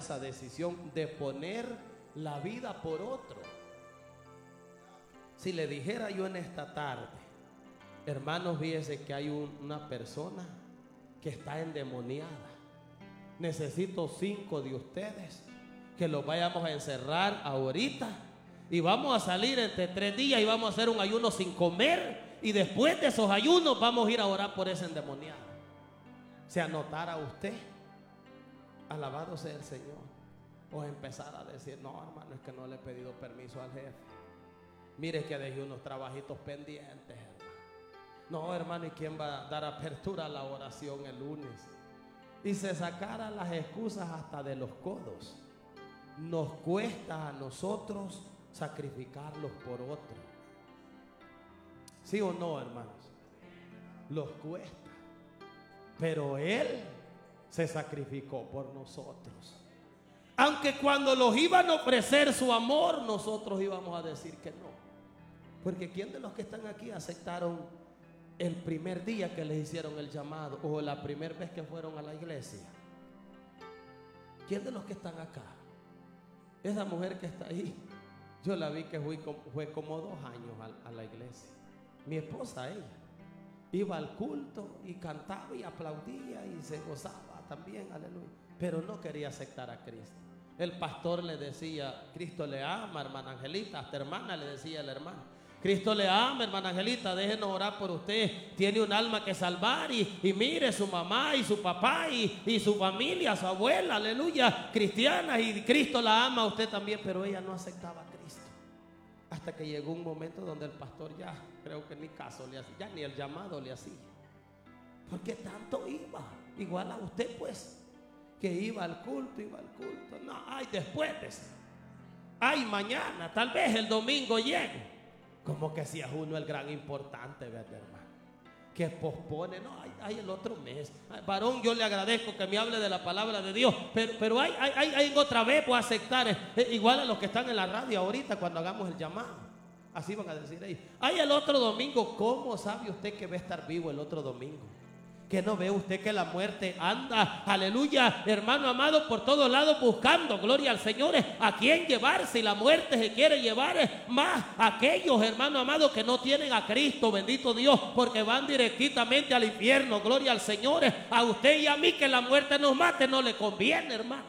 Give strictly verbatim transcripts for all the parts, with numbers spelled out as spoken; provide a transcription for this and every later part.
esa decisión de poner la vida por otro. Si le dijera yo en esta tarde, hermanos, fíjense que hay un, una persona que está endemoniada. Necesito cinco de ustedes que los vayamos a encerrar ahorita y vamos a salir entre tres días y vamos a hacer un ayuno sin comer, y después de esos ayunos vamos a ir a orar por ese endemoniado. Se anotara usted, alabado sea el Señor, o empezar a decir: no, hermano, es que no le he pedido permiso al jefe, mire que dejé unos trabajitos pendientes, hermano. No, hermano, ¿y quién va a dar apertura a la oración el lunes? Y se sacara las excusas hasta de los codos. Nos cuesta a nosotros sacrificarlos por otro. ¿Sí o no, hermanos? Los cuesta. Pero Él se sacrificó por nosotros. Aunque cuando los iban a ofrecer su amor, nosotros íbamos a decir que no. Porque ¿quién de los que están aquí aceptaron el primer día que les hicieron el llamado, o la primera vez que fueron a la iglesia? ¿Quién de los que están acá? Esa mujer que está ahí, yo la vi que fue, fue como dos años a, a la iglesia. Mi esposa, ella iba al culto y cantaba y aplaudía y se gozaba también, aleluya, pero no quería aceptar a Cristo. El pastor le decía: Cristo le ama, hermana Angelita. Hasta hermana le decía el hermano: Cristo le ama, hermana Angelita, déjenos orar por usted, tiene un alma que salvar. Y, y mire, su mamá y su papá y, y su familia, su abuela, aleluya, cristiana, y Cristo la ama a usted también. Pero ella no aceptaba a Cristo, hasta que llegó un momento donde el pastor ya, creo que ni caso le hacía, ya ni el llamado le hacía. Porque tanto iba, igual a usted pues, que iba al culto, iba al culto. No, ay, después de eso, ay, mañana, tal vez el domingo llegue. Como que si es uno el gran importante, ¿verdad, hermano? Que pospone, no, hay, hay el otro mes. Ay, varón, yo le agradezco que me hable de la palabra de Dios, pero, pero hay, hay, hay, hay otra vez voy a aceptar, eh, igual a los que están en la radio ahorita cuando hagamos el llamado. Así van a decir ellos: hay el otro domingo. ¿Cómo sabe usted que va a estar vivo el otro domingo? ¿Que no ve usted que la muerte anda, aleluya, hermano amado, por todos lados buscando, gloria al Señor, a quién llevarse? Y la muerte se quiere llevar más a aquellos, hermano amado, que no tienen a Cristo, bendito Dios, porque van directamente al infierno, gloria al Señor. A usted y a mí que la muerte nos mate no le conviene, hermano.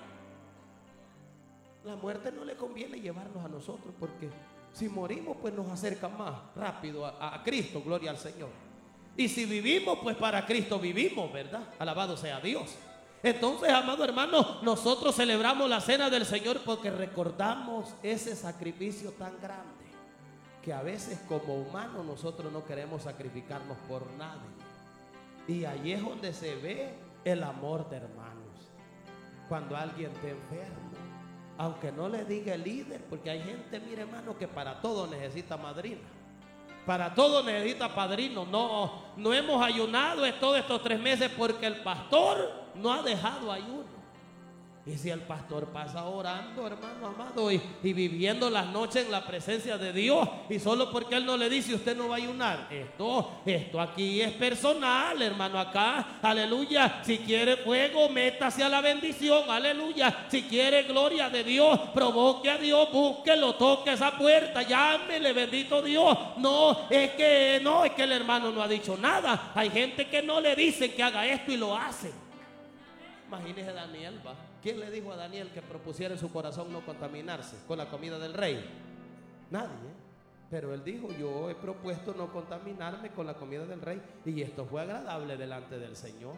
La muerte no le conviene llevarnos a nosotros, porque si morimos pues nos acerca más rápido a, a Cristo, gloria al Señor. Y si vivimos, pues para Cristo vivimos, ¿verdad? Alabado sea Dios. Entonces, amado hermano, nosotros celebramos la cena del Señor porque recordamos ese sacrificio tan grande, que a veces como humanos nosotros no queremos sacrificarnos por nadie. Y ahí es donde se ve el amor de hermanos. Cuando alguien está enfermo, aunque no le diga el líder, porque hay gente, mire hermano, que para todo necesita madrina. Para todo necesita padrino. No, no hemos ayunado todos estos tres meses porque el pastor no ha dejado ayuno. Y si el pastor pasa orando, hermano amado, y, y viviendo las noches en la presencia de Dios, y solo porque Él no le dice usted no va a ayunar, esto, esto aquí es personal, hermano. Acá, aleluya, si quiere fuego, métase a la bendición, aleluya. Si quiere gloria de Dios, provoque a Dios, búsquelo, toque esa puerta, llámele, bendito Dios. No, es que no, es que el hermano no ha dicho nada. Hay gente que no le dicen que haga esto y lo hacen. Imagínese Daniel, va. ¿Quién le dijo a Daniel que propusiera en su corazón no contaminarse con la comida del rey? Nadie, ¿eh? Pero él dijo: yo he propuesto no contaminarme con la comida del rey, y esto fue agradable delante del Señor.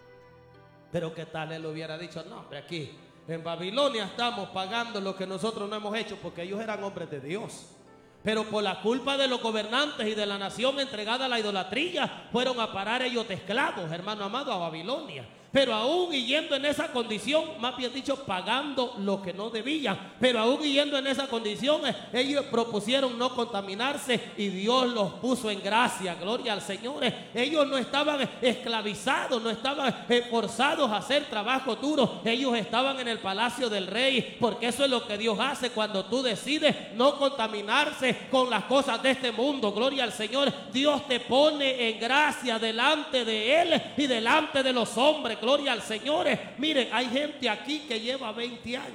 Pero qué tal él hubiera dicho: no, hombre, aquí en Babilonia estamos pagando lo que nosotros no hemos hecho, porque ellos eran hombres de Dios. Pero por la culpa de los gobernantes y de la nación entregada a la idolatría, fueron a parar ellos de esclavos, hermano amado, a Babilonia. Pero aún y yendo en esa condición, más bien dicho, pagando lo que no debían, pero aún y yendo en esa condición, ellos propusieron no contaminarse y Dios los puso en gracia, gloria al Señor. Ellos no estaban esclavizados, no estaban forzados a hacer trabajo duro. Ellos estaban en el palacio del rey, porque eso es lo que Dios hace cuando tú decides no contaminarse con las cosas de este mundo, gloria al Señor. Dios te pone en gracia delante de Él y delante de los hombres. Gloria al Señor. Miren, hay gente aquí que lleva veinte años